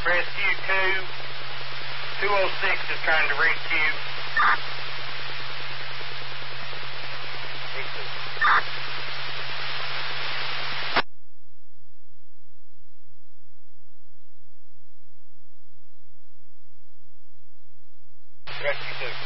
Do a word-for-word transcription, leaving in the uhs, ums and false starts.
Rescue two. two oh six is trying to reach you. Rescue two.